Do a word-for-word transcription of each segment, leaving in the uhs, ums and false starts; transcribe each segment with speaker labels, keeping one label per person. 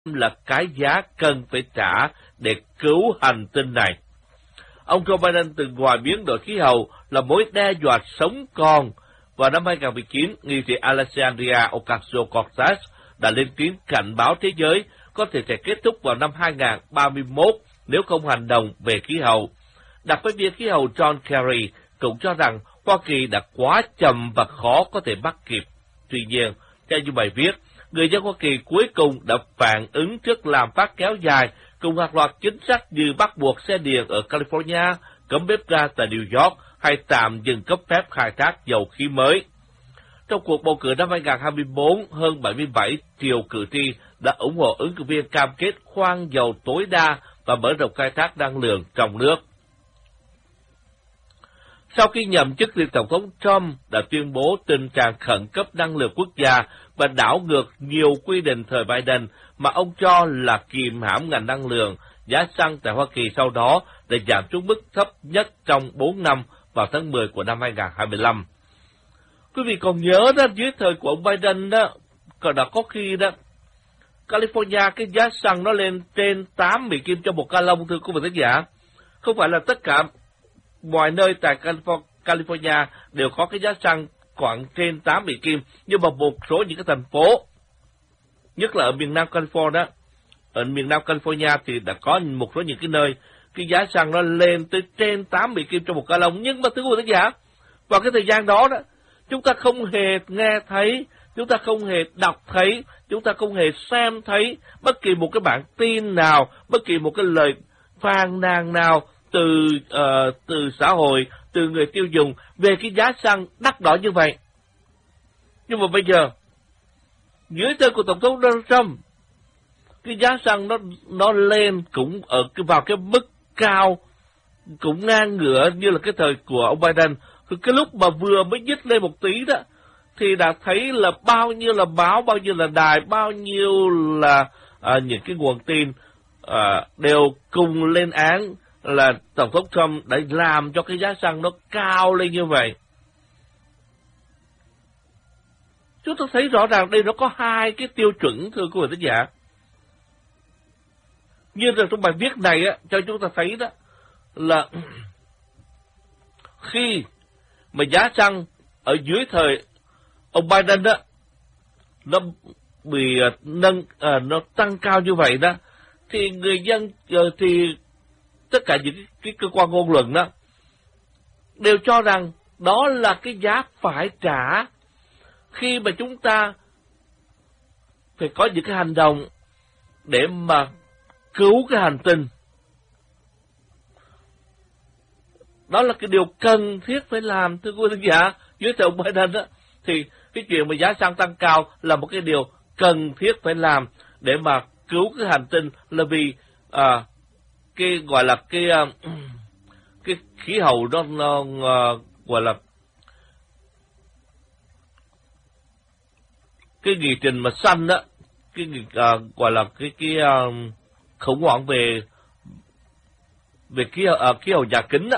Speaker 1: là cái giá cần phải trả để cứu hành tinh này. Ông Joe Biden từng gọi biến đổi khí hậu là mối đe dọa sống còn. Vào năm hai không một chín, nghị sĩ Alexandria Ocasio-Cortez đã lên tiếng cảnh báo thế giới có thể sẽ kết thúc vào năm hai không ba mốt nếu không hành động về khí hậu. Đặc phái viên khí hậu John Kerry cũng cho rằng Hoa Kỳ đã quá chậm và khó có thể bắt kịp. Tuy nhiên, theo như bài viết, người dân Hoa Kỳ cuối cùng đã phản ứng trước lạm phát kéo dài cùng hàng loạt chính sách như bắt buộc xe điện ở California, cấm bếp ga tại New York hay tạm dừng cấp phép khai thác dầu khí mới. Trong cuộc bầu cử năm hai không hai tư, hơn bảy mươi bảy triệu cử tri đã ủng hộ ứng cử viên cam kết khoan dầu tối đa và mở rộng khai thác năng lượng trong nước. Sau khi nhậm chức thì Tổng thống Trump đã tuyên bố tình trạng khẩn cấp năng lượng quốc gia và đảo ngược nhiều quy định thời Biden mà ông cho là kìm hãm ngành năng lượng. Giá xăng tại Hoa Kỳ sau đó đã giảm xuống mức thấp nhất trong bốn năm vào tháng mười của năm hai không hai lăm. Quý vị còn nhớ đó, dưới thời của ông Biden đó, còn đã có khi đó, California cái giá xăng nó lên trên tám Mỹ Kim cho một ga lông, thưa quý vị khán giả. Không phải là tất cả mọi nơi tại California đều có cái giá xăng khoảng trên tám Mỹ Kim, nhưng mà một số những cái thành phố, nhất là ở miền Nam California đó, ở miền Nam California thì đã có một số những cái nơi cái giá xăng nó lên tới trên tám Mỹ Kim cho một ga lông. Nhưng mà thưa quý vị khán giả, vào cái thời gian đó đó, chúng ta không hề nghe thấy, chúng ta không hề đọc thấy, chúng ta không hề xem thấy bất kỳ một cái bản tin nào, bất kỳ một cái lời phàn nàn nào từ uh, từ xã hội, từ người tiêu dùng về cái giá xăng đắt đỏ như vậy. Nhưng mà bây giờ, dưới tên của Tổng thống Donald Trump, cái giá xăng nó nó lên cũng ở vào cái mức cao, cũng ngang ngửa như là cái thời của ông Biden. Cái lúc mà vừa mới nhích lên một tí đó, thì đã thấy là bao nhiêu là báo, bao nhiêu là đài, bao nhiêu là à, những cái nguồn tin à, đều cùng lên án là Tổng thống Trump đã làm cho cái giá xăng nó cao lên như vậy. Chúng ta thấy rõ ràng đây nó có hai cái tiêu chuẩn, thưa quý vị khán giả. Như là trong bài viết này á, cho chúng ta thấy đó là khi mà giá xăng ở dưới thời ông Biden đó nó bị nâng à, nó tăng cao như vậy đó, thì người dân thì tất cả những cái, cái cơ quan ngôn luận đó đều cho rằng đó là cái giá phải trả khi mà chúng ta phải có những cái hành động để mà cứu cái hành tinh. Đó là cái điều cần thiết phải làm, thưa quý vị giả. Dưới thời ông Biden đó, thì cái chuyện mà giá xăng tăng cao là một cái điều cần thiết phải làm để mà cứu cái hành tinh, là vì à, cái gọi là cái cái khí hậu nó, nó uh, gọi là cái nghị trình mà xanh đó, cái uh, gọi là cái cái uh, khủng hoảng về về khí uh, khí hậu nhà kính đó.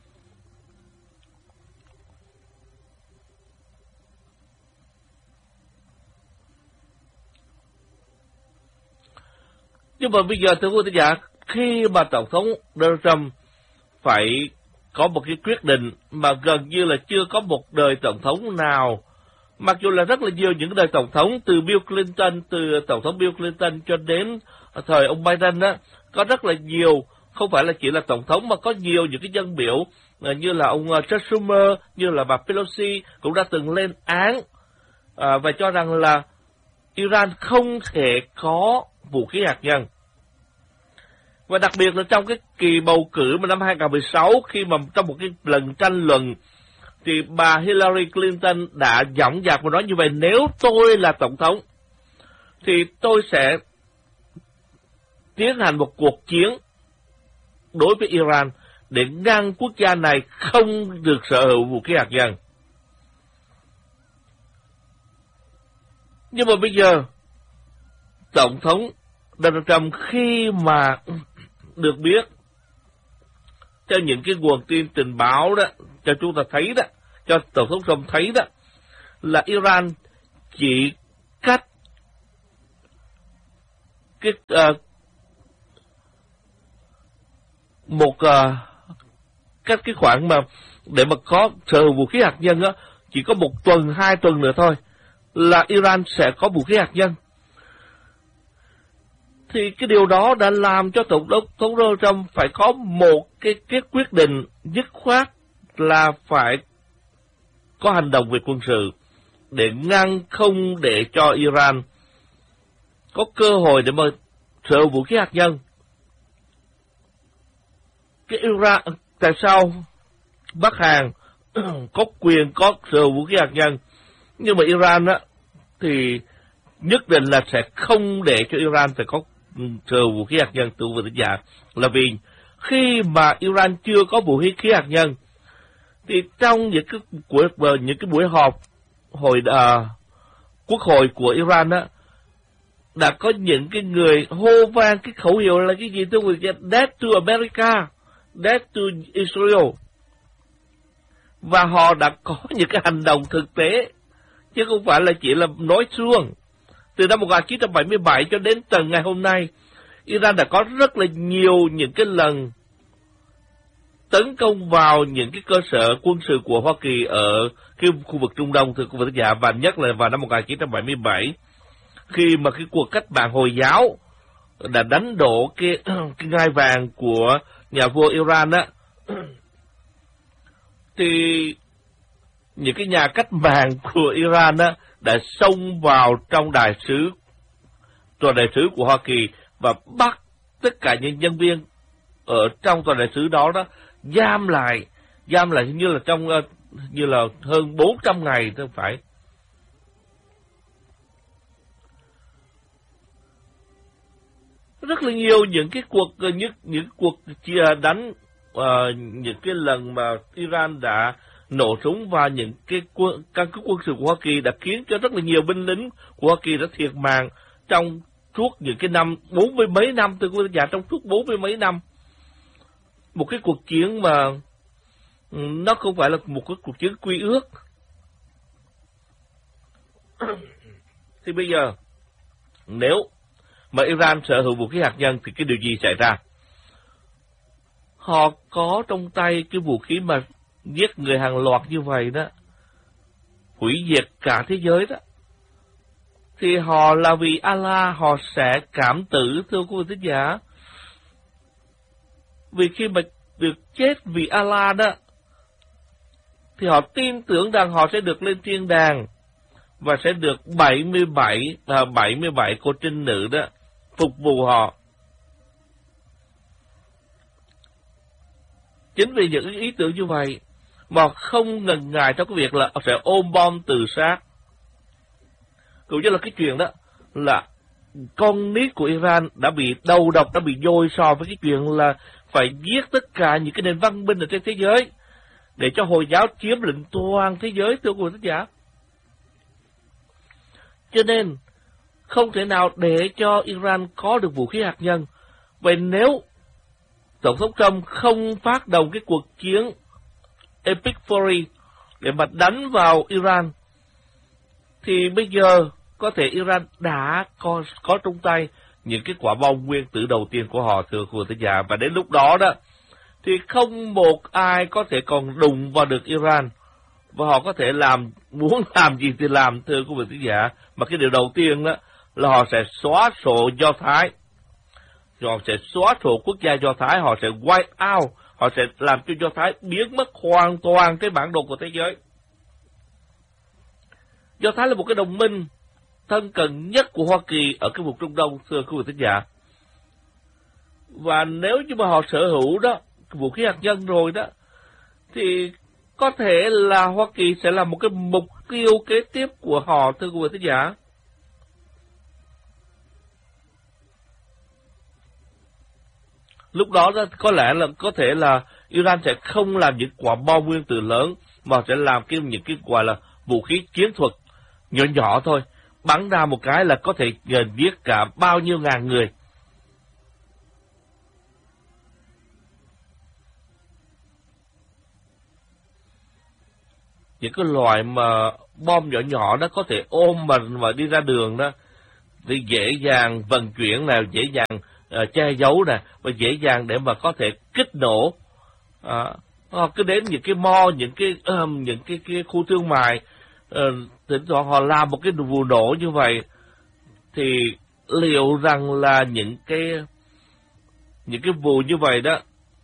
Speaker 1: Nhưng mà bây giờ thưa quý vị giả, khi mà Tổng thống Donald Trump phải có một cái quyết định mà gần như là chưa có một đời Tổng thống nào, mặc dù là rất là nhiều những đời Tổng thống, từ Bill Clinton, từ Tổng thống Bill Clinton cho đến thời ông Biden đó, có rất là nhiều, không phải là chỉ là Tổng thống mà có nhiều những cái dân biểu như là ông Chuck Schumer, như là bà Pelosi cũng đã từng lên án à, và cho rằng là Iran không thể có vũ khí hạt nhân. Và đặc biệt là trong cái kỳ bầu cử mà năm hai không một sáu, khi mà trong một cái lần tranh luận thì bà Hillary Clinton đã dõng dạc và nói như vậy: nếu tôi là tổng thống thì tôi sẽ tiến hành một cuộc chiến đối với Iran để ngăn quốc gia này không được sở hữu vũ khí hạt nhân. Nhưng mà bây giờ Tổng thống Donald Trump khi mà được biết theo những cái nguồn tin tình báo đó, cho chúng ta thấy đó, cho Tổng thống Trump thấy đó, là Iran chỉ cách cái uh, một uh, các cái khoản mà để mà có sở hữu vũ khí hạt nhân á, chỉ có một tuần, hai tuần nữa thôi là Iran sẽ có vũ khí hạt nhân. Thì cái điều đó đã làm cho Tổng thống Donald Trump phải có một cái, cái quyết định dứt khoát là phải có hành động về quân sự để ngăn không để cho Iran có cơ hội để mà sở hữu vũ khí hạt nhân. Cái Iran, tại sao Bắc Hàn có quyền có sở hữu vũ khí hạt nhân, nhưng mà Iran á thì nhất định là sẽ không để cho Iran phải có sở hữu vũ khí hạt nhân, thưa quý vị giả, là vì khi mà Iran chưa có vũ khí hạt nhân thì trong những cái buổi những cái buổi họp hội uh, quốc hội của Iran á đã có những cái người hô vang cái khẩu hiệu là cái gì, thưa quý vị, Death to America, Death to Israel, và họ đã có những cái hành động thực tế chứ không phải là chỉ là nói suông. Từ năm một nghìn chín trăm bảy mươi bảy cho đến tận ngày hôm nay, Iran đã có rất là nhiều những cái lần tấn công vào những cái cơ sở quân sự của Hoa Kỳ ở cái khu vực Trung Đông, thưa quý vị giả, và nhất là vào năm một nghìn chín trăm bảy mươi bảy, khi mà cái cuộc cách mạng Hồi giáo đã đánh đổ cái, cái ngai vàng của nhà vua Iran á, thì những cái nhà cách mạng của Iran á đã xông vào trong đại sứ, tòa đại sứ của Hoa Kỳ và bắt tất cả những nhân viên ở trong tòa đại sứ đó đó giam lại, giam lại như là trong như là hơn bốn trăm ngày, không phải. Rất là nhiều những cái cuộc những những cuộc chia đánh, uh, những cái lần mà Iran đã nổ súng vào những cái quân, căn cứ quân sự của Hoa Kỳ đã khiến cho rất là nhiều binh lính của Hoa Kỳ đã thiệt mạng trong suốt những cái năm bốn mươi mấy năm, thưa quý vị giả, trong suốt bốn mươi mấy năm. Một cái cuộc chiến mà nó không phải là một cái cuộc chiến quy ước. Thì bây giờ nếu mà Iran sở hữu vũ khí hạt nhân thì cái điều gì xảy ra? Họ có trong tay cái vũ khí mà giết người hàng loạt như vậy đó, hủy diệt cả thế giới đó, thì họ là vì Allah, họ sẽ cảm tử, thưa quý vị thính giả. Vì khi mà được chết vì Allah đó, thì họ tin tưởng rằng họ sẽ được lên thiên đàng và sẽ được bảy mươi bảy, à, bảy mươi bảy cô trinh nữ đó phục vụ họ. Chính vì những ý tưởng như vậy mà không ngần ngại trong cái việc là sẽ ôm bom tự sát. Cũng như là cái chuyện đó là con nít của Iran đã bị đầu độc, đã bị dôi sò với cái chuyện là phải giết tất cả những cái nền văn minh ở trên thế giới để cho Hồi giáo chiếm lĩnh toàn thế giới, thưa quý vị giả. Cho nên không thể nào để cho Iran có được vũ khí hạt nhân. Vậy nếu Tổng thống Trump không phát động cái cuộc chiến Epic Fury để mà đánh vào Iran, thì bây giờ có thể Iran đã có, có trong tay những cái quả bom nguyên tử đầu tiên của họ, thưa quý vị giả. Và đến lúc đó đó thì không một ai có thể còn đụng vào được Iran, và họ có thể làm, muốn làm gì thì làm, thưa quý vị giả. Mà cái điều đầu tiên đó là họ sẽ xóa sổ Do Thái, họ sẽ xóa sổ quốc gia Do Thái, họ sẽ wipe out, họ sẽ làm cho Do Thái biến mất hoàn toàn trên bản đồ của thế giới. Do Thái là một cái đồng minh thân cận nhất của Hoa Kỳ ở cái vùng Trung Đông, thưa quý vị thính giả. Và nếu như mà họ sở hữu đó vũ khí hạt nhân rồi đó, thì có thể là Hoa Kỳ sẽ là một cái mục tiêu kế tiếp của họ, thưa quý vị thính giả. Lúc đó, đó có lẽ là có thể là Iran sẽ không làm những quả bom nguyên tử lớn, mà sẽ làm cái những cái gọi là vũ khí chiến thuật nhỏ nhỏ thôi, bắn ra một cái là có thể giết cả bao nhiêu ngàn người. Những cái loại mà bom nhỏ nhỏ đó có thể ôm mà, mà đi ra đường đó, thì dễ dàng vận chuyển nào, dễ dàng uh, che giấu nè, và dễ dàng để mà có thể kích nổ. Uh, cứ đến những cái mall, những cái um, những cái, cái khu thương mại, uh, thỉnh thoảng họ làm một cái vụ nổ như vậy, thì liệu rằng là những cái những cái vụ như vậy đó,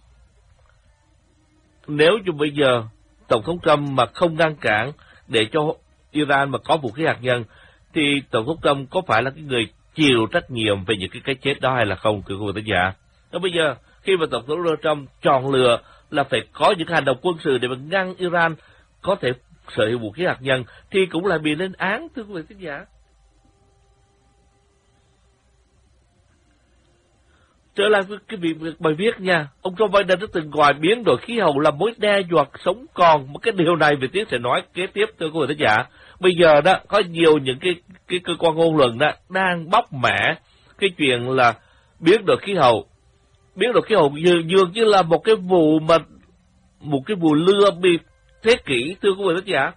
Speaker 1: nếu như bây giờ Tổng thống Trump mà không ngăn cản để cho Iran mà có vũ khí hạt nhân, thì Tổng thống Trump có phải là cái người chịu trách nhiệm về những cái cái chết đó hay là không, thưa quý vị khán giả? Và bây giờ khi mà Tổng thống Trump chọn lựa là phải có những hành động quân sự để mà ngăn Iran có thể sở hữu vũ khí hạt nhân, thì cũng là bị lên án, thưa quý vị khán giả. Trở lại với cái việc bài viết nha, ông Joe Biden đã từng gọi biến đổi khí hậu là mối đe dọa sống còn. Một cái điều này về tiếng sẽ nói kế tiếp, thưa quý vị khán giả. Bây giờ đó có nhiều những cái cái cơ quan ngôn luận đó đang bóc mẽ cái chuyện là biến đổi khí hậu. Biến đổi khí hậu dường, dường như là một cái vụ mà một cái vụ lừa bịp thế kỷ, thưa quý vị khán giả.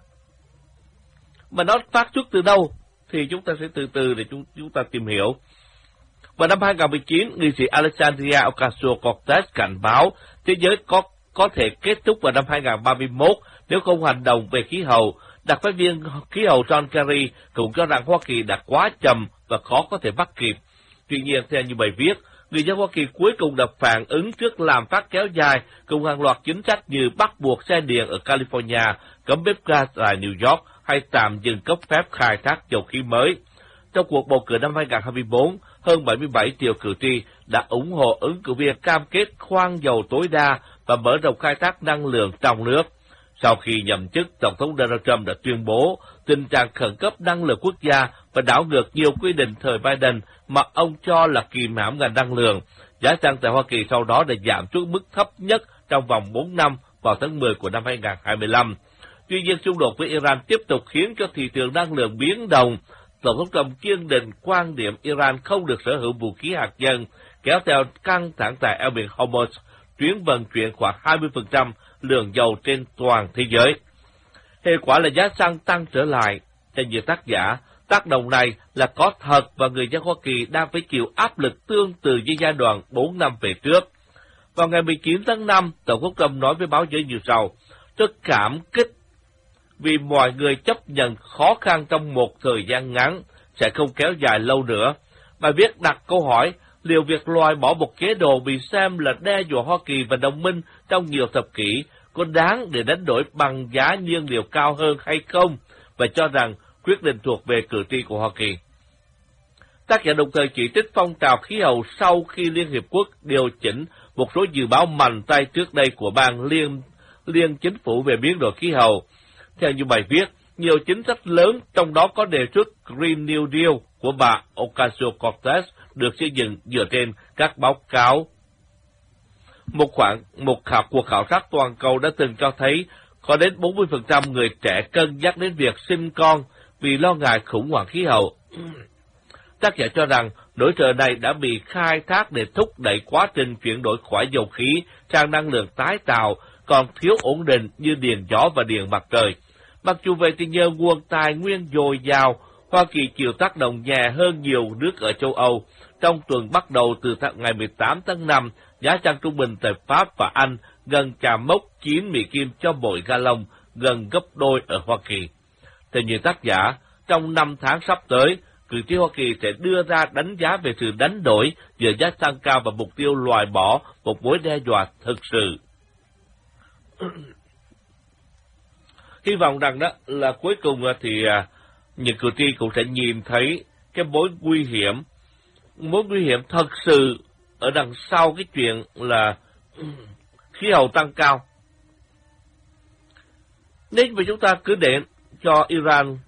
Speaker 1: Mà nó phát xuất từ đâu thì chúng ta sẽ từ từ để chúng chúng ta tìm hiểu. Vào năm hai không một chín, nghị sĩ Alexandria Ocasio-Cortez cảnh báo thế giới có có thể kết thúc vào năm hai không ba mốt nếu không hành động về khí hậu. Đặc phái viên khí hậu John Kerry cũng cho rằng Hoa Kỳ đã quá chậm và khó có thể bắt kịp. Tuy nhiên, theo như bài viết, người dân Hoa Kỳ cuối cùng đã phản ứng trước lạm phát kéo dài cùng hàng loạt chính sách như bắt buộc xe điện ở California, cấm bếp ga tại New York hay tạm dừng cấp phép khai thác dầu khí mới. Trong cuộc bầu cử năm hai không hai tư, hơn bảy mươi bảy triệu cử tri đã ủng hộ ứng cử viên cam kết khoan dầu tối đa và mở rộng khai thác năng lượng trong nước. Sau khi nhậm chức, Tổng thống Donald Trump đã tuyên bố tình trạng khẩn cấp năng lượng quốc gia và đảo ngược nhiều quy định thời Biden mà ông cho là kìm hãm ngành năng lượng. Giá xăng tại Hoa Kỳ sau đó đã giảm xuống mức thấp nhất trong vòng bốn năm vào tháng mười của năm hai không hai lăm. Tuy nhiên, xung đột với Iran tiếp tục khiến cho thị trường năng lượng biến động. Tổng thống Trump kiên định quan điểm Iran không được sở hữu vũ khí hạt nhân, kéo theo căng thẳng tại eo biển Hormuz, tuyến vận chuyển khoảng hai mươi phần trăm lượng dầu trên toàn thế giới. Hệ quả là giá xăng tăng trở lại. Theo nhiều tác giả, tác động này là có thật và người dân Hoa Kỳ đang phải chịu áp lực tương tự như giai đoạn bốn năm về trước. Vào ngày mười chín tháng năm, Tổng thống Trump nói với báo giới như sau: "Tôi cảm kích vì mọi người chấp nhận khó khăn trong một thời gian ngắn, sẽ không kéo dài lâu nữa." Bài viết đặt câu hỏi liệu việc loại bỏ một chế độ bị xem là đe dọa Hoa Kỳ và đồng minh trong nhiều thập kỷ có đáng để đánh đổi bằng giá nhiên liệu cao hơn hay không, và cho rằng quyết định thuộc về cử tri của Hoa Kỳ. Tác giả đồng thời chỉ trích phong trào khí hậu sau khi Liên Hiệp Quốc điều chỉnh một số dự báo mạnh tay trước đây của bang liên, liên chính phủ về biến đổi khí hậu. Theo như bài viết, nhiều chính sách lớn, trong đó có đề xuất Green New Deal của bà Ocasio-Cortez, được xây dựng dựa trên các báo cáo. Một khoảng một khảo, cuộc khảo sát toàn cầu đã từng cho thấy có đến bốn mươi phần trăm người trẻ cân nhắc đến việc sinh con vì lo ngại khủng hoảng khí hậu. Tác giả cho rằng nỗi sợ này đã bị khai thác để thúc đẩy quá trình chuyển đổi khỏi dầu khí sang năng lượng tái tạo, còn thiếu ổn định như điện gió và điện mặt trời. Mặc dù vậy thì nhờ nguồn tài nguyên dồi dào, Hoa Kỳ chịu tác động nhẹ hơn nhiều nước ở châu Âu. Trong tuần bắt đầu từ ngày mười tám tháng năm, giá xăng trung bình tại Pháp và Anh gần chạm mốc chín Mỹ Kim cho mỗi gallon, gần gấp đôi ở Hoa Kỳ. Theo nhiều tác giả, trong năm tháng sắp tới, cử tri Hoa Kỳ sẽ đưa ra đánh giá về sự đánh đổi giữa giá xăng cao và mục tiêu loại bỏ một mối đe dọa thực sự. Hy vọng rằng đó là cuối cùng thì những cử tri cũng sẽ nhìn thấy cái mối nguy hiểm, mối nguy hiểm thật sự ở đằng sau cái chuyện là khí hậu tăng cao. Nếu mà chúng ta cứ để cho Iran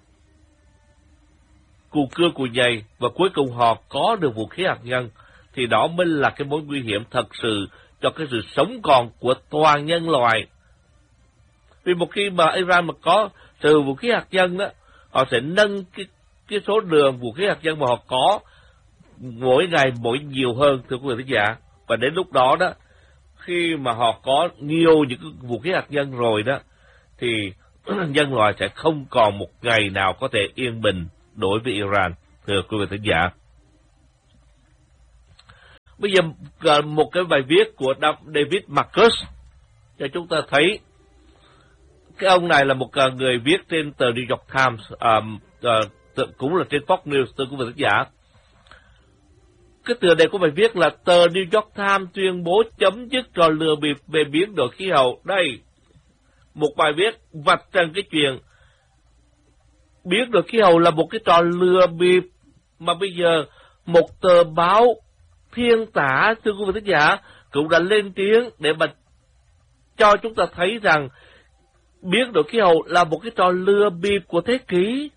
Speaker 1: cù cưa cù nhầy và cuối cùng họ có được vũ khí hạt nhân, thì đó mới là cái mối nguy hiểm thật sự cho cái sự sống còn của toàn nhân loại. Vì một khi mà Iran mà có từ vũ khí hạt nhân đó, họ sẽ nâng cái, cái số lượng vũ khí hạt nhân mà họ có mỗi ngày mỗi nhiều hơn, thưa quý vị khán giả. Và đến lúc đó đó, khi mà họ có nhiều những cái vũ khí hạt nhân rồi đó, thì nhân loại sẽ không còn một ngày nào có thể yên bình đối với Iran, thưa quý vị khán giả. Bây giờ một cái bài viết của David Marcus cho chúng ta thấy cái ông này là một người viết trên tờ New York Times, uh, uh, cũng là trên Fox News, tôi cũng phải giả. Cái tựa đề của bài viết là tờ New York Times tuyên bố chấm dứt trò lừa bịp về biến đổi khí hậu. Đây, một bài viết vạch trần cái chuyện biến đổi khí hậu là một cái trò lừa bịp mà bây giờ một tờ báo thiên tả, thưa quý vị thính giả, cũng đã lên tiếng để mà cho chúng ta thấy rằng biến đổi khí hậu là một cái trò lừa bịp của thế kỷ.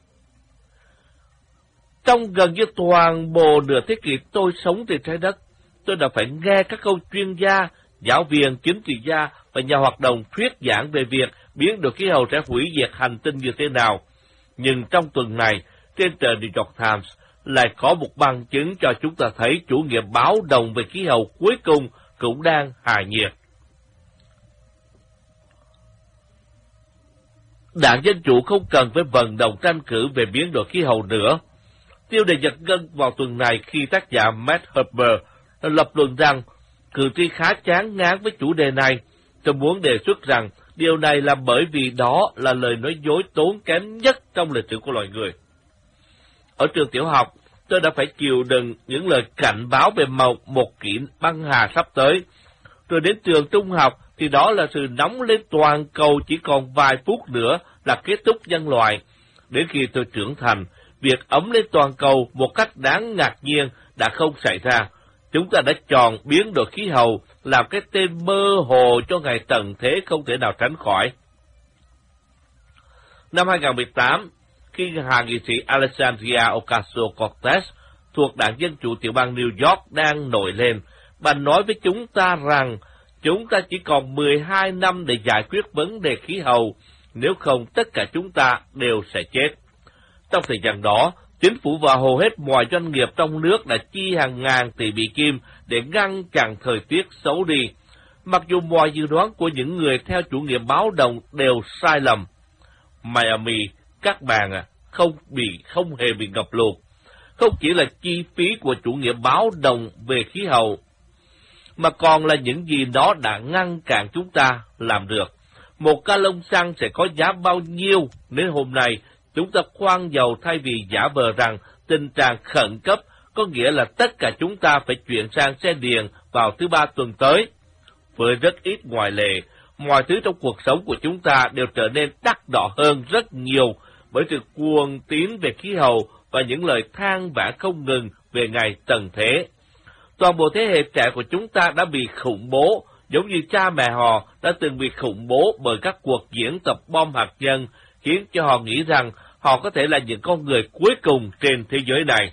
Speaker 1: Trong gần như toàn bộ nửa thế kỷ tôi sống trên trái đất, tôi đã phải nghe các câu chuyên gia, giáo viên, chính trị gia và nhà hoạt động thuyết giảng về việc biến đổi khí hậu sẽ hủy diệt hành tinh như thế nào. Nhưng trong tuần này, trên tờ New York Times lại có một bằng chứng cho chúng ta thấy chủ nghĩa báo động về khí hậu cuối cùng cũng đang hài nhiệt. Đảng Dân Chủ không cần phải vận động tranh cử về biến đổi khí hậu nữa. Tiêu đề giật gân vào tuần này khi tác giả Matt Harper lập luận rằng cử tri khá chán ngán với chủ đề này. Tôi muốn đề xuất rằng điều này là bởi vì đó là lời nói dối tốn kém nhất trong lịch sử của loài người. Ở trường tiểu học, tôi đã phải chịu đựng những lời cảnh báo về một, một kỷ băng hà sắp tới. Rồi đến trường trung học thì đó là sự nóng lên toàn cầu chỉ còn vài phút nữa là kết thúc nhân loại. Đến khi tôi trưởng thành, việc ấm lên toàn cầu một cách đáng ngạc nhiên đã không xảy ra. Chúng ta đã chọn biến đổi khí hậu làm cái tên mơ hồ cho ngày tận thế không thể nào tránh khỏi. Năm hai nghìn không trăm mười tám, khi hạ nghị sĩ Alexandria Ocasio-Cortez thuộc Đảng Dân Chủ tiểu bang New York đang nổi lên, bà nói với chúng ta rằng chúng ta chỉ còn mười hai năm để giải quyết vấn đề khí hậu, nếu không tất cả chúng ta đều sẽ chết. Trong thời gian đó, chính phủ và hầu hết mọi doanh nghiệp trong nước đã chi hàng ngàn tỷ Mỹ Kim để ngăn chặn thời tiết xấu đi. Mặc dù mọi dự đoán của những người theo chủ nghĩa báo động đều sai lầm. Miami, các bạn à, không bị không hề bị ngập lụt. Không chỉ là chi phí của chủ nghĩa báo động về khí hậu, mà còn là những gì nó đã ngăn cản chúng ta làm được. Một ca lông xăng sẽ có giá bao nhiêu nếu hôm nay chúng ta khoan dầu thay vì giả vờ rằng tình trạng khẩn cấp có nghĩa là tất cả chúng ta phải chuyển sang xe điện vào thứ ba tuần tới. Với rất ít ngoại lệ, mọi thứ trong cuộc sống của chúng ta đều trở nên đắt đỏ hơn rất nhiều bởi sự cuồng tín về khí hậu và những lời than vãn không ngừng về ngày tận thế. Toàn bộ thế hệ trẻ của chúng ta đã bị khủng bố, giống như cha mẹ họ đã từng bị khủng bố bởi các cuộc diễn tập bom hạt nhân, khiến cho họ nghĩ rằng họ có thể là những con người cuối cùng trên thế giới này.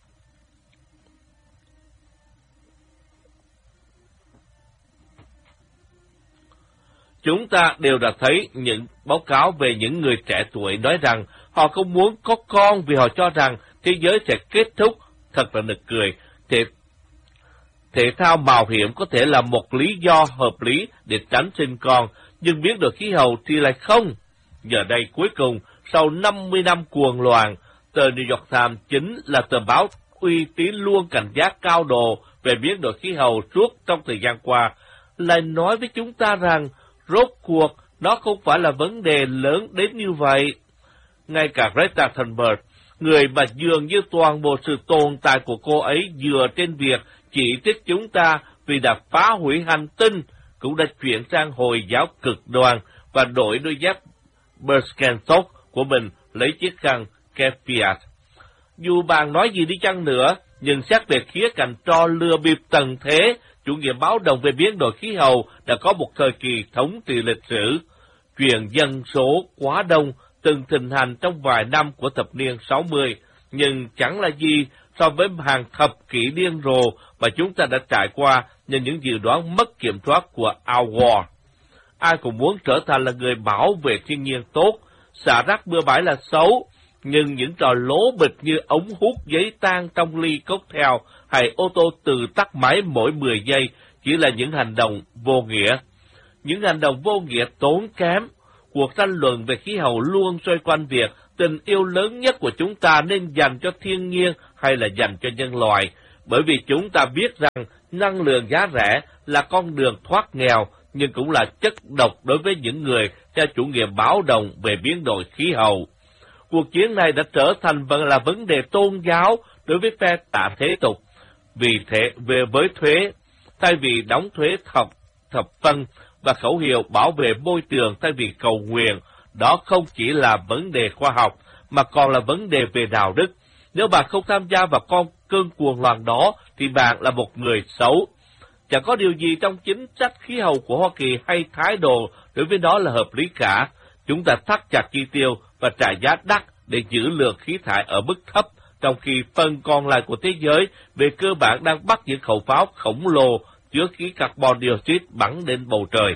Speaker 1: Chúng ta đều đã thấy những báo cáo về những người trẻ tuổi nói rằng họ không muốn có con vì họ cho rằng thế giới sẽ kết thúc. Thật là nực cười. Thể, thể thao mạo hiểm có thể là một lý do hợp lý để tránh sinh con, nhưng biến đổi khí hậu thì lại không. Giờ đây cuối cùng, sau năm mươi năm cuồng loạn, tờ New York Times chính là tờ báo uy tín luôn cảnh giác cao độ về biến đổi khí hậu suốt trong thời gian qua, lại nói với chúng ta rằng rốt cuộc nó không phải là vấn đề lớn đến như vậy. Ngay cả Greta Thunberg, người mà dường như toàn bộ sự tồn tại của cô ấy dựa trên việc chỉ trích chúng ta vì đã phá hủy hành tinh, cũng đã chuyển sang Hồi giáo cực đoan và đổi đôi dép Birkenstock của mình lấy chiếc khăn Keffiat. Dù bạn nói gì đi chăng nữa, nhưng xét về khía cạnh trò lừa bịp tận thế, chủ nghĩa báo động về biến đổi khí hậu đã có một thời kỳ thống trị lịch sử. Chuyện dân số quá đông từng thịnh hành trong vài năm của thập niên sáu mươi, nhưng chẳng là gì so với hàng thập kỷ điên rồ mà chúng ta đã trải qua nhờ những dự đoán mất kiểm soát của Al Gore. Ai cũng muốn trở thành là người bảo vệ thiên nhiên tốt, xả rác bừa bãi là xấu, nhưng những trò lố bịch như ống hút giấy tan trong ly cocktail hay ô tô tự tắt máy mỗi mười giây chỉ là những hành động vô nghĩa. Những hành động vô nghĩa tốn kém. Cuộc tranh luận về khí hậu luôn xoay quanh việc tình yêu lớn nhất của chúng ta nên dành cho thiên nhiên hay là dành cho nhân loại, bởi vì chúng ta biết rằng năng lượng giá rẻ là con đường thoát nghèo, nhưng cũng là chất độc đối với những người theo chủ nghĩa báo động về biến đổi khí hậu. Cuộc chiến này đã trở thành vẫn là vấn đề tôn giáo đối với phe tả thế tục. Vì thế, về với thuế, thay vì đóng thuế thập, thập phân và khẩu hiệu bảo vệ môi trường thay vì cầu nguyện, đó không chỉ là vấn đề khoa học, mà còn là vấn đề về đạo đức. Nếu bạn không tham gia vào con cơn cuồng loạn đó, thì bạn là một người xấu. Chẳng có điều gì trong chính sách khí hậu của Hoa Kỳ hay thái độ đối với nó là hợp lý cả. Chúng ta thắt chặt chi tiêu và trả giá đắt để giữ lượng khí thải ở mức thấp, trong khi phần còn lại của thế giới về cơ bản đang bắt những khẩu pháo khổng lồ chứa khí carbon dioxide bắn lên bầu trời.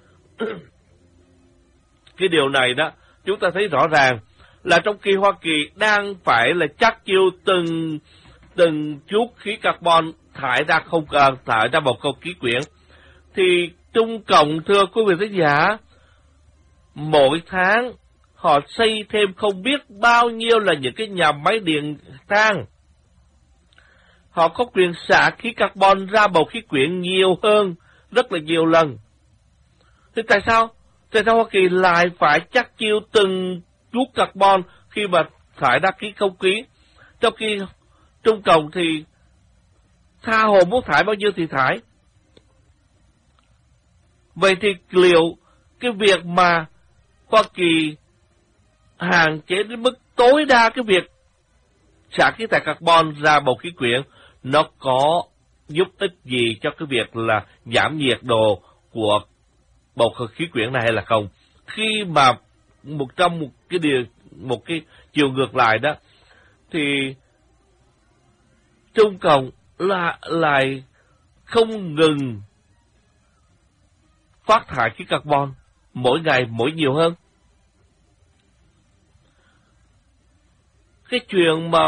Speaker 1: Cái điều này đó, chúng ta thấy rõ ràng là trong khi Hoa Kỳ đang phải là chắc chiêu từng từng chút khí carbon thải ra không cần thải ra bầu không khí quyển, thì Trung Cộng, thưa quý vị khán giả, mỗi tháng họ xây thêm không biết bao nhiêu là những cái nhà máy điện than. Họ có quyền xả khí carbon ra bầu khí quyển nhiều hơn, rất là nhiều lần. Thì tại sao? Tại sao Hoa Kỳ lại phải chắc chiêu từng chút carbon khi mà thải ra khí không khí? Trong khi Trung Cộng thì tha hồ muốn thải bao nhiêu thì thải. Vậy thì liệu cái việc mà Hoa Kỳ hạn chế đến mức tối đa cái việc xả khí thải carbon ra bầu khí quyển, nó có giúp ích gì cho cái việc là giảm nhiệt độ của bầu không khí quyển này hay là không? Khi mà một trong một cái điều một cái chiều ngược lại đó, thì Trung Cộng là lại không ngừng phát thải khí carbon mỗi ngày mỗi nhiều hơn. Cái chuyện mà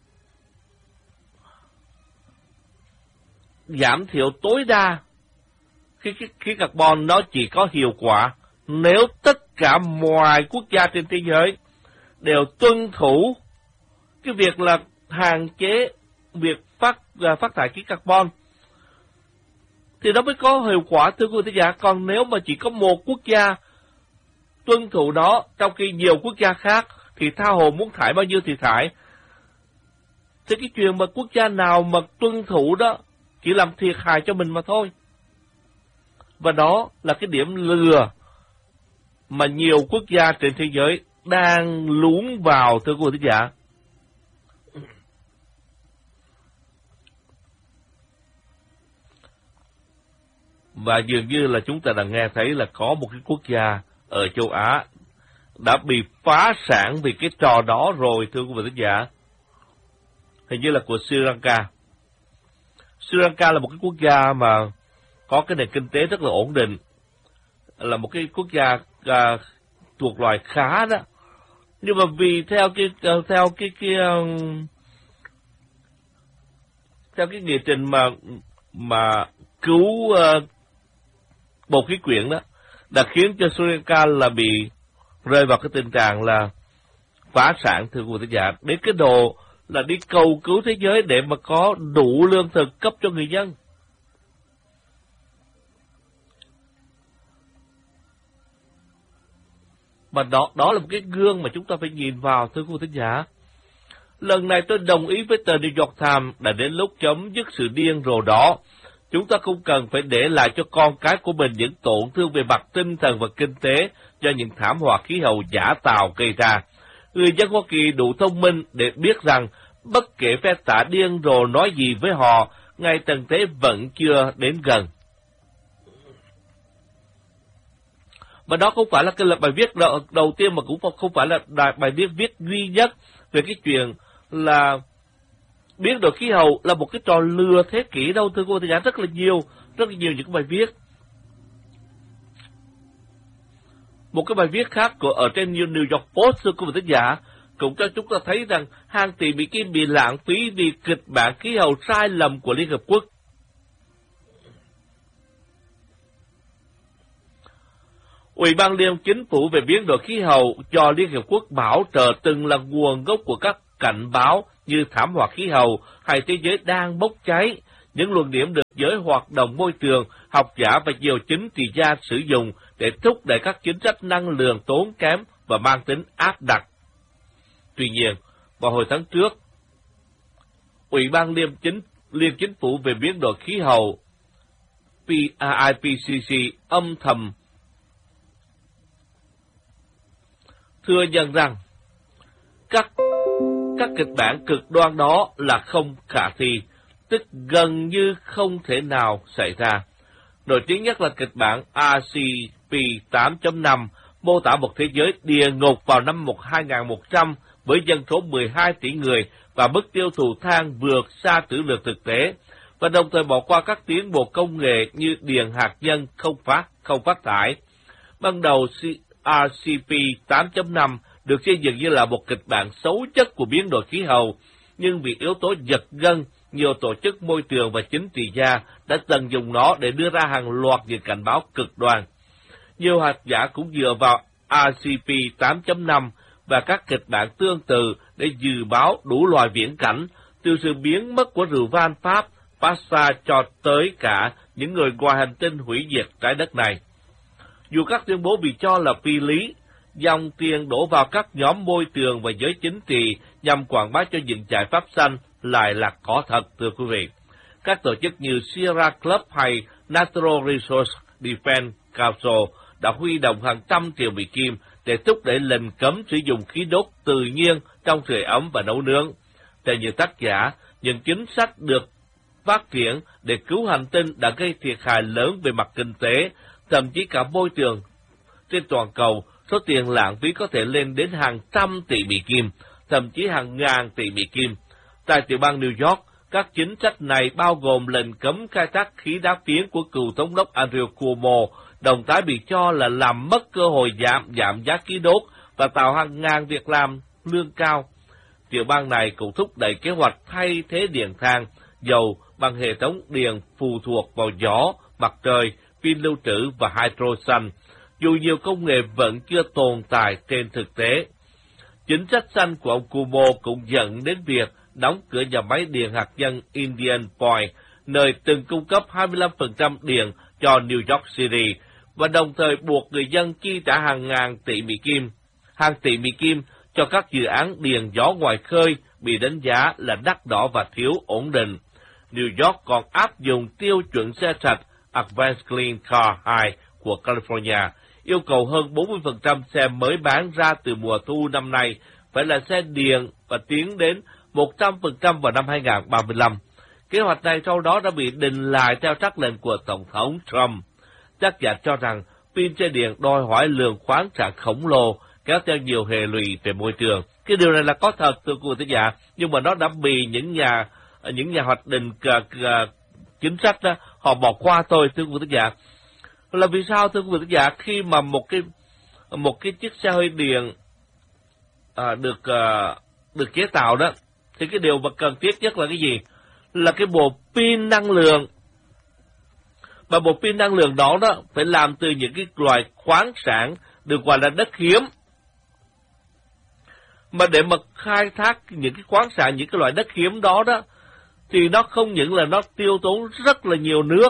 Speaker 1: giảm thiểu tối đa khí, khí, khí carbon nó chỉ có hiệu quả nếu tất cả mọi quốc gia trên thế giới đều tuân thủ cái việc là hạn chế việc phát phát thải khí carbon, thì nó mới có hiệu quả, thưa quý vị khán giả. Còn nếu mà chỉ có một quốc gia tuân thủ đó, trong khi nhiều quốc gia khác thì tha hồ muốn thải bao nhiêu thì thải, thì cái chuyện mà quốc gia nào mà tuân thủ đó chỉ làm thiệt hại cho mình mà thôi. Và đó là cái điểm lừa mà nhiều quốc gia trên thế giới đang lún vào, thưa quý vị khán giả. Và dường như là chúng ta đã nghe thấy là có một cái quốc gia ở châu Á đã bị phá sản vì cái trò đó rồi, thưa quý vị khán giả. Hình như là của Sri Lanka. Sri Lanka là một cái quốc gia mà có cái nền kinh tế rất là ổn định, là một cái quốc gia à, thuộc loài khá đó. Nhưng mà vì theo cái theo cái cái theo cái nghị trình mà mà cứu uh, bầu khí quyển đó, đã khiến cho Sri Lanka là bị rơi vào cái tình trạng là phá sản, thưa quý vị khán giả, đến cái độ là đi cầu cứu thế giới để mà có đủ lương thực cấp cho người dân. Mà đó, đó là một cái gương mà chúng ta phải nhìn vào, thưa quý vị khán giả. Lần này tôi đồng ý với tờ New York Times đã đến lúc chấm dứt sự điên rồ đó. Chúng ta không cần phải để lại cho con cái của mình những tổn thương về mặt tinh thần và kinh tế do những thảm họa khí hậu giả tạo gây ra. Người dân Hoa Kỳ đủ thông minh để biết rằng bất kể phe tả điên rồ nói gì với họ, ngày tận thế vẫn chưa đến gần. Mà đó không phải là cái bài viết đầu, đầu tiên, mà cũng không phải là bài viết viết duy nhất về cái chuyện là biến đổi khí hậu là một cái trò lừa thế kỷ đâu, thưa cô thầy giả. Rất là nhiều, rất là nhiều những cái bài viết. Một cái bài viết khác của ở trên New York Post, thưa cô thầy giả, cũng cho chúng ta thấy rằng hàng tỷ Mỹ Kim bị lãng phí vì kịch bản khí hậu sai lầm của Liên Hợp Quốc. Ủy ban Liên Chính phủ về biến đổi khí hậu do Liên Hợp Quốc bảo trợ từng là nguồn gốc của các cảnh báo như thảm họa khí hậu hay thế giới đang bốc cháy. Những luận điểm được giới hoạt động môi trường, học giả và nhiều chính trị gia sử dụng để thúc đẩy các chính sách năng lượng tốn kém và mang tính áp đặt. Tuy nhiên, vào hồi tháng trước, Ủy ban Liên chính, Liên Chính phủ về biến đổi khí hậu I P C C âm thầm thừa nhận rằng các, các kịch bản cực đoan đó là không khả thi, tức gần như không thể nào xảy ra. Nổi tiếng nhất là kịch bản R C P tám chấm năm mô tả một thế giới địa ngục vào năm hai nghìn một trăm với dân số mười hai tỷ người và mức tiêu thụ than vượt xa trữ lượng thực tế, và đồng thời bỏ qua các tiến bộ công nghệ như điện hạt nhân không phát, không phát thải. Ban đầu R C P tám chấm năm được xây dựng như là một kịch bản xấu nhất của biến đổi khí hậu, nhưng vì yếu tố giật gân, nhiều tổ chức môi trường và chính trị gia đã tận dụng nó để đưa ra hàng loạt những cảnh báo cực đoan. Nhiều học giả cũng dựa vào R C P tám chấm năm và các kịch bản tương tự để dự báo đủ loại viễn cảnh, từ sự biến mất của rượu vang Pháp, Passa cho tới cả những người ngoài hành tinh hủy diệt trái đất này. Dù các tuyên bố bị cho là phi lý, dòng tiền đổ vào các nhóm môi trường và giới chính trị nhằm quảng bá cho những giải pháp xanh lại là có thật, thưa quý vị. Các tổ chức như Sierra Club hay Natural Resource Defense Council đã huy động hàng trăm triệu Mỹ Kim để thúc đẩy lệnh cấm sử dụng khí đốt tự nhiên trong sưởi ấm và nấu nướng. Theo nhiều tác giả, những chính sách được phát triển để cứu hành tinh đã gây thiệt hại lớn về mặt kinh tế, thậm chí cả môi trường. Trên toàn cầu, số tiền lãng phí có thể lên đến hàng trăm tỷ Mỹ Kim, thậm chí hàng ngàn tỷ Mỹ Kim. Tại tiểu bang New York, các chính sách này bao gồm lệnh cấm khai thác khí đá phiến của cựu thống đốc Andrew Cuomo, động thái bị cho là làm mất cơ hội giảm giảm giá khí đốt và tạo hàng ngàn việc làm lương cao. Tiểu bang này cũng thúc đẩy kế hoạch thay thế điện than, dầu bằng hệ thống điện phụ thuộc vào gió, mặt trời, pin lưu trữ và hydro xanh, dù nhiều công nghệ vẫn chưa tồn tại trên thực tế. Chính sách xanh của ông Cuomo cũng dẫn đến việc đóng cửa nhà máy điện hạt nhân Indian Point, nơi từng cung cấp hai mươi lăm phần trăm điện cho New York City, và đồng thời buộc người dân chi trả hàng ngàn tỷ Mỹ Kim, hàng tỷ Mỹ Kim cho các dự án điện gió ngoài khơi bị đánh giá là đắt đỏ và thiếu ổn định. New York còn áp dụng tiêu chuẩn xe sạch Advanced Clean Car hai của California, yêu cầu hơn bốn mươi phần trăm xe mới bán ra từ mùa thu năm nay phải là xe điện và tiến đến một trăm phần trăm vào năm hai nghìn không trăm ba mươi lăm. Kế hoạch này sau đó đã bị đình lại theo sắc lệnh của Tổng thống Trump. Tác giả cho rằng pin xe điện đòi hỏi lượng khoáng sản khổng lồ, kéo theo nhiều hệ lụy về môi trường. Cái điều này là có thật, thưa quý vị giả, nhưng mà nó đã bị những nhà những nhà hoạch định uh, chính sách đó, họ bỏ qua thôi, thưa quý vị giả. Là vì sao, thưa quý vị giả, khi mà một cái một cái chiếc xe hơi điện uh, được uh, được chế tạo đó, thì cái điều mà cần thiết nhất là cái gì? Là cái bộ pin năng lượng. Và bộ pin năng lượng đó đó phải làm từ những cái loại khoáng sản được gọi là đất hiếm. Mà để mà khai thác những cái khoáng sản, những cái loại đất hiếm đó đó, thì nó không những là nó tiêu tốn rất là nhiều nước,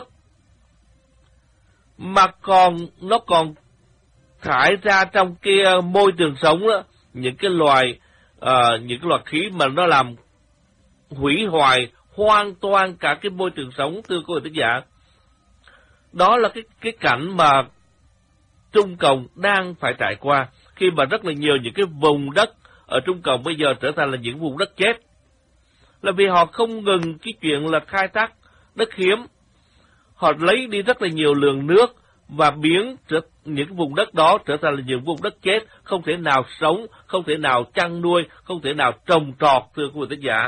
Speaker 1: mà còn nó còn thải ra trong cái môi trường sống đó, những cái loài uh, những cái loại khí mà nó làm hủy hoại hoàn toàn cả cái môi trường sống, thưa quý vị giả. Đó là cái cái cảnh mà Trung Cộng đang phải trải qua, khi mà rất là nhiều những cái vùng đất ở Trung Cộng bây giờ trở thành là những vùng đất chết, là vì họ không ngừng cái chuyện là khai thác đất hiếm. Họ lấy đi rất là nhiều lượng nước và biến những cái vùng đất đó trở thành là những vùng đất chết, không thể nào sống, không thể nào chăn nuôi, không thể nào trồng trọt, thưa quý vị thính giả.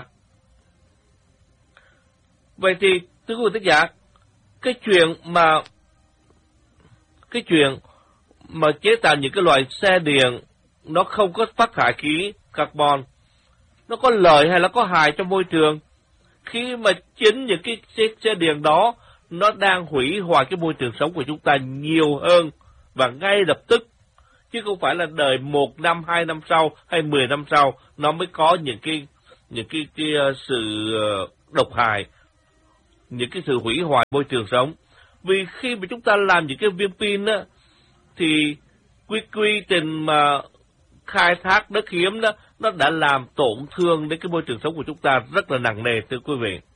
Speaker 1: Vậy thì, thưa quý vị thính giả, cái chuyện mà cái chuyện mà chế tạo những cái loại xe điện nó không có phát thải khí carbon, nó có lợi hay là có hại cho môi trường, khi mà chính những cái xe, xe điện đó nó đang hủy hoại cái môi trường sống của chúng ta nhiều hơn và ngay lập tức, chứ không phải là đợi một năm, hai năm sau hay mười năm sau nó mới có những cái những cái, cái sự độc hại, những cái sự hủy hoại môi trường sống. Vì khi mà chúng ta làm những cái viên pin á, thì quy quy trình mà khai thác đất hiếm đó, nó đã làm tổn thương đến cái môi trường sống của chúng ta rất là nặng nề, thưa quý vị.